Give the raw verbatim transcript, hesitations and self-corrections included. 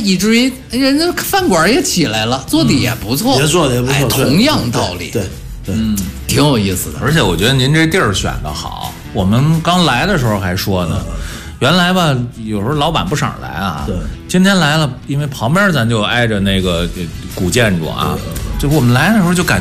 以至于人家饭馆也起来了，做的也不错， 也做的也不错， 哎，同样道理， 对对， 嗯，挺有意思的。 而且我觉得您这地儿选的好，我们刚来的时候还说呢。原来吧，有时候老板不上来啊。 对。 今天来了，因为旁边咱就挨着那个古建筑啊，就我们来的时候就感觉。